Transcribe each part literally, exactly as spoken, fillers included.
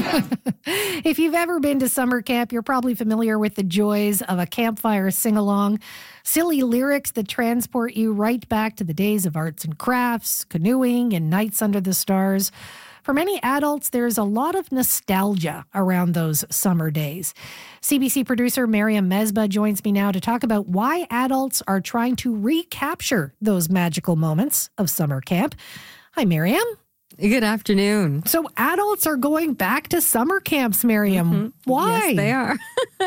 If you've ever been to summer camp, you're probably familiar with the joys of a campfire sing-along. Silly lyrics that transport you right back to the days of arts and crafts, canoeing, and nights under the stars. For many adults, there's a lot of nostalgia around those summer days. C B C producer Miriam Mesbah joins me now to talk about why adults are trying to recapture those magical moments of summer camp. Hi, Miriam. Good afternoon. So adults are going back to summer camps, Miriam. Mm-hmm. Why? Yes, they are.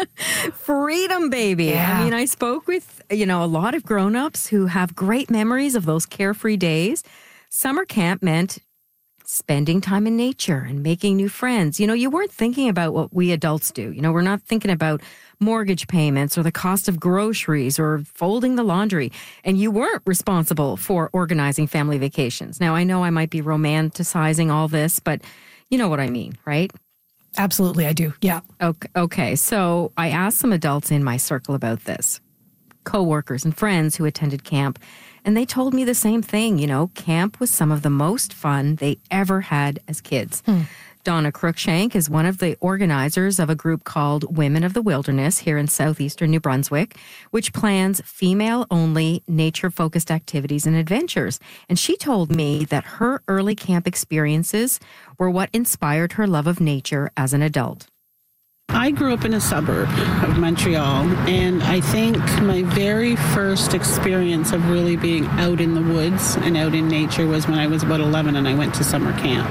Freedom, baby. Yeah. I mean, I spoke with, you know, a lot of grown-ups who have great memories of those carefree days. Summer camp meant spending time in nature and making new friends. You know, you weren't thinking about what we adults do. You know, we're not thinking about mortgage payments or the cost of groceries or folding the laundry. And you weren't responsible for organizing family vacations. Now, I know I might be romanticizing all this, but you know what I mean, right? Absolutely, I do. Yeah. Okay. okay. So I asked some adults in my circle about this, co-workers and friends who attended camp. And they told me the same thing, you know, camp was some of the most fun they ever had as kids. Hmm. Donna Cruikshank is one of the organizers of a group called Women of the Wilderness here in southeastern New Brunswick, which plans female-only, nature-focused activities and adventures. And she told me that her early camp experiences were what inspired her love of nature as an adult. I grew up in a suburb of Montreal, and I think my very first experience of really being out in the woods and out in nature was when I was about eleven and I went to summer camp.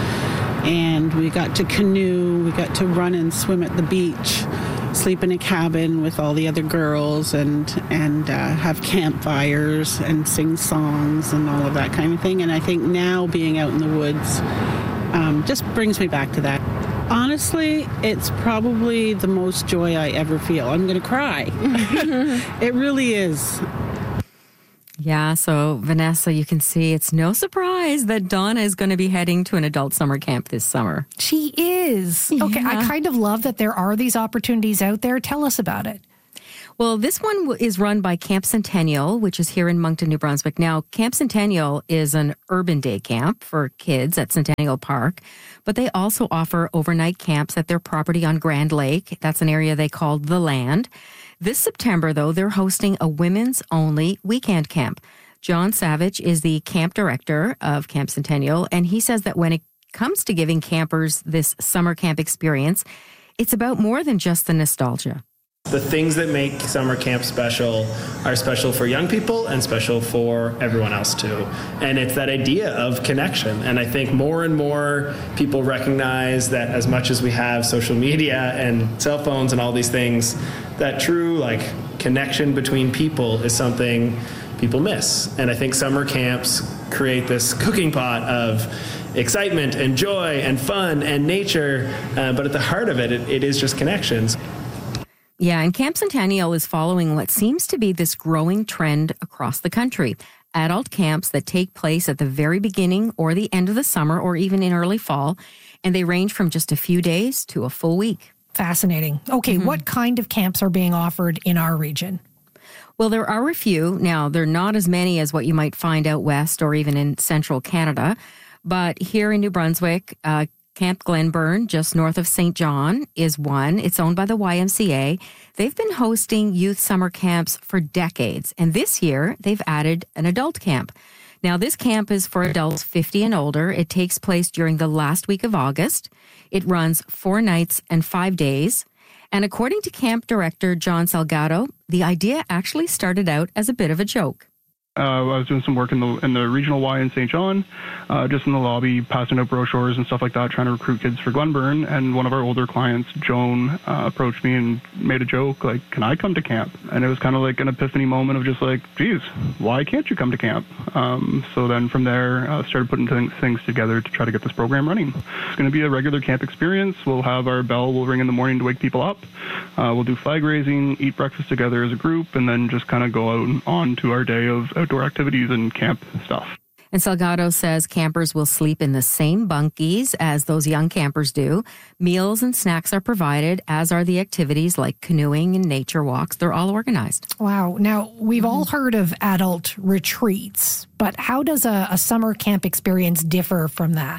And we got to canoe, we got to run and swim at the beach, sleep in a cabin with all the other girls and, and uh, have campfires and sing songs and all of that kind of thing. And I think now being out in the woods um, just brings me back to that. Honestly, it's probably the most joy I ever feel. I'm going to cry. It really is. Yeah, so Vanessa, you can see it's no surprise that Donna is going to be heading to an adult summer camp this summer. She is. Okay, Yeah. I kind of love that there are these opportunities out there. Tell us about it. Well, this one is run by Camp Centennial, which is here in Moncton, New Brunswick. Now, Camp Centennial is an urban day camp for kids at Centennial Park, but they also offer overnight camps at their property on Grand Lake. That's an area they call The Land. This September, though, they're hosting a women's-only weekend camp. John Savage is the camp director of Camp Centennial, and he says that when it comes to giving campers this summer camp experience, it's about more than just the nostalgia. The things that make summer camp special are special for young people and special for everyone else too. And it's that idea of connection. And I think more and more people recognize that as much as we have social media and cell phones and all these things, that true like connection between people is something people miss. And I think summer camps create this cooking pot of excitement and joy and fun and nature. Uh, but at the heart of it, it, it is just connections. Yeah, and Camp Centennial is following what seems to be this growing trend across the country. Adult camps that take place at the very beginning or the end of the summer or even in early fall, and they range from just a few days to a full week. Fascinating. Okay, mm-hmm. What kind of camps are being offered in our region? Well, there are a few. Now, they're not as many as what you might find out west or even in central Canada, but here in New Brunswick, uh, Camp Glenburn, just north of Saint John, is one. It's owned by the Y M C A. They've been hosting youth summer camps for decades, and this year they've added an adult camp. Now, this camp is for adults fifty and older. It takes place during the last week of August. It runs four nights and five days. And according to camp director John Salgado, the idea actually started out as a bit of a joke. Uh, I was doing some work in the in the regional Y in Saint John, uh, just in the lobby, passing out brochures and stuff like that, trying to recruit kids for Glenburn. And one of our older clients, Joan, uh, approached me and made a joke, like, can I come to camp? And it was kind of like an epiphany moment of just like, geez, why can't you come to camp? Um, so then from there, uh, started putting th- things together to try to get this program running. It's going to be a regular camp experience. We'll have our bell, we'll ring in the morning to wake people up. Uh, we'll do flag raising, eat breakfast together as a group, and then just kind of go out and on to our day of outdoor activities and camp stuff. And Salgado says campers will sleep in the same bunkies as those young campers do. Meals and snacks are provided, as are the activities like canoeing and nature walks. They're all organized. Wow. Now, we've mm-hmm. all heard of adult retreats, but how does a, a summer camp experience differ from that?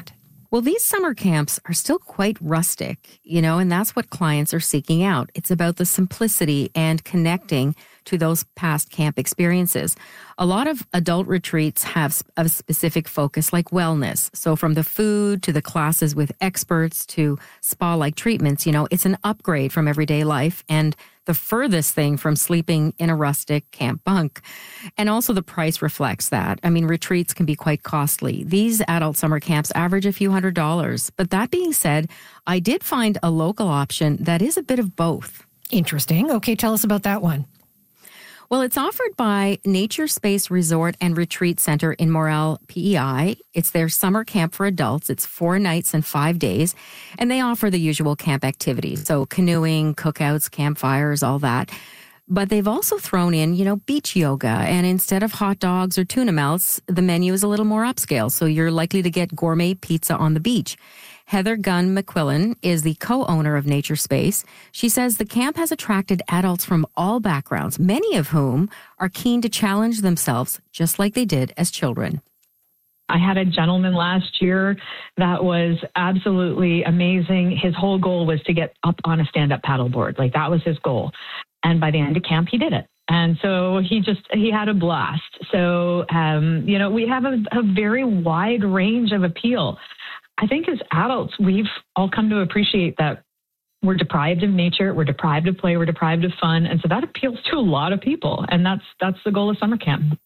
Well, these summer camps are still quite rustic, you know, and that's what clients are seeking out. It's about the simplicity and connecting to those past camp experiences. A lot of adult retreats have a specific focus like wellness. So from the food to the classes with experts to spa-like treatments, you know, it's an upgrade from everyday life and the furthest thing from sleeping in a rustic camp bunk. And also the price reflects that. I mean, retreats can be quite costly. These adult summer camps average a few hundred dollars. But that being said, I did find a local option that is a bit of both. Interesting. Okay, tell us about that one. Well, it's offered by Nature Space Resort and Retreat Center in Morel, P E I. It's their summer camp for adults. It's four nights and five days, and they offer the usual camp activities. So canoeing, cookouts, campfires, all that. But they've also thrown in, you know, beach yoga. And instead of hot dogs or tuna melts, the menu is a little more upscale. So you're likely to get gourmet pizza on the beach. Heather Gunn McQuillan is the co-owner of Nature Space. She says the camp has attracted adults from all backgrounds, many of whom are keen to challenge themselves just like they did as children. I had a gentleman last year that was absolutely amazing. His whole goal was to get up on a stand-up paddleboard. Like that was his goal. And by the end of camp, he did it. And so he just, he had a blast. So, um, you know, we have a, a very wide range of appeal. I think as adults, we've all come to appreciate that we're deprived of nature, we're deprived of play, we're deprived of fun. And so that appeals to a lot of people. And that's that's the goal of summer camp.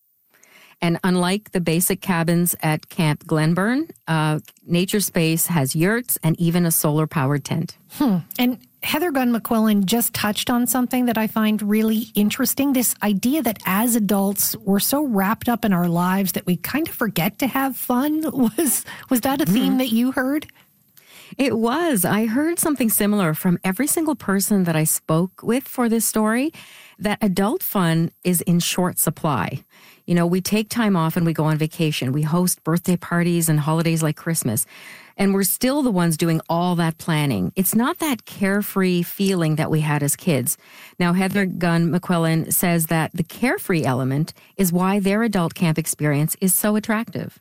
And unlike the basic cabins at Camp Glenburn, uh, Nature Space has yurts and even a solar-powered tent. Hmm. And Heather Gunn McQuillan just touched on something that I find really interesting, this idea that as adults, we're so wrapped up in our lives that we kind of forget to have fun. Was, was that a theme mm-hmm. that you heard? It was. I heard something similar from every single person that I spoke with for this story, that adult fun is in short supply. You know, we take time off and we go on vacation. We host birthday parties and holidays like Christmas. And we're still the ones doing all that planning. It's not that carefree feeling that we had as kids. Now, Heather Gunn McQuillan says that the carefree element is why their adult camp experience is so attractive.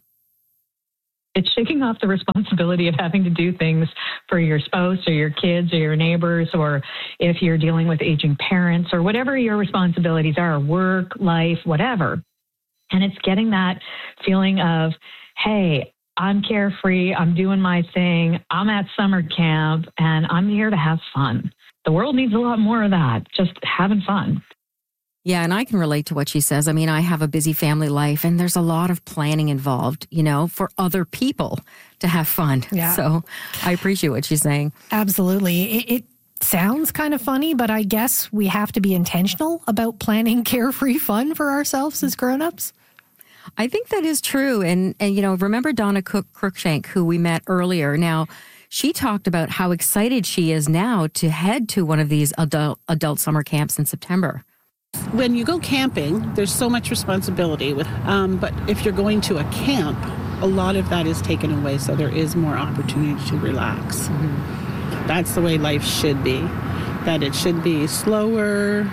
It's shaking off the responsibility of having to do things for your spouse or your kids or your neighbors, or if you're dealing with aging parents or whatever your responsibilities are, work, life, whatever. And it's getting that feeling of, hey, I'm carefree, I'm doing my thing, I'm at summer camp, and I'm here to have fun. The world needs a lot more of that, just having fun. Yeah, and I can relate to what she says. I mean, I have a busy family life, and there's a lot of planning involved, you know, for other people to have fun. Yeah. So I appreciate what she's saying. Absolutely. It, it sounds kind of funny, but I guess we have to be intentional about planning carefree fun for ourselves as grown-ups. I think that is true. And, and you know, remember Donna Cook Cruikshank, who we met earlier. Now, she talked about how excited she is now to head to one of these adult, adult summer camps in September. When you go camping, there's so much responsibility. With, um, but if you're going to a camp, a lot of that is taken away. So there is more opportunity to relax. Mm-hmm. That's the way life should be. That it should be slower,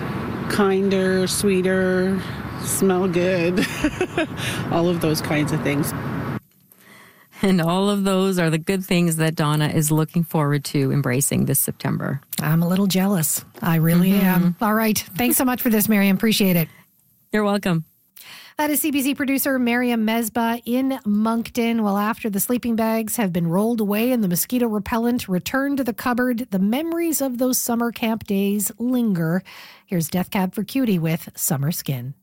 kinder, sweeter, smell good, all of those kinds of things. And all of those are the good things that Donna is looking forward to embracing this September. I'm a little jealous. I really mm-hmm. am. All right. Thanks so much for this, Miriam. Appreciate it. You're welcome. That is C B C producer Miriam Mesbah in Moncton. Well, after the sleeping bags have been rolled away and the mosquito repellent returned to the cupboard, the memories of those summer camp days linger. Here's Death Cab for Cutie with Summer Skin.